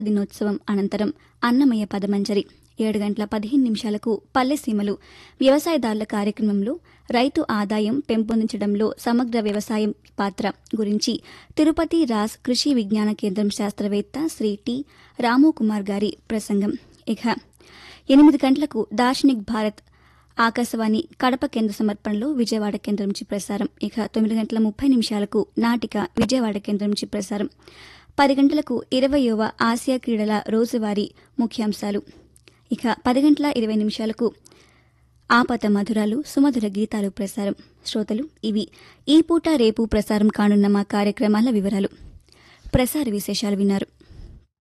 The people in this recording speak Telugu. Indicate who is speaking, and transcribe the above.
Speaker 1: దినోత్సవం అనంతరం అన్నమయ్య పదమంజరి 7:15 పల్లెసీమలు వ్యవసాయదారుల కార్యక్రమంలో రైతు ఆదాయం పెంపొందించడంలో సమగ్ర వ్యవసాయం పాత్ర గురించి తిరుపతి రాస్ కృషి విజ్ఞాన కేంద్రం శాస్త్రవేత్త శ్రీ టి రాముకుమార్ గారి ప్రసంగం. ఇక 8 దార్శనిక్ భారత్ ఆకాశవాణి కడప కేంద్ర సమర్పణలో విజయవాడ కేంద్రం నుంచి ప్రసారం. ఇక 9:30 నాటిక విజయవాడ కేంద్రం నుంచి ప్రసారం. 10 20వ ఆసియా క్రీడల రోజువారీ ముఖ్యాంశాలు. ఇక 10:20 ఆపత మధురాలు సుమధుర గీతాలు ప్రసారం. శ్రోతలు, ఇవి ఈ పూట రేపు ప్రసారం కానున్న మా కార్యక్రమాల వివరాలు. ప్రసార విశేషాలు విన్నారు.